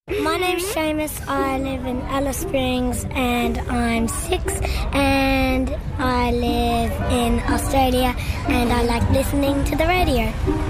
My name's Seamus. I live in Alice Springs and I'm 6 and I live in Australia and I like listening to the radio.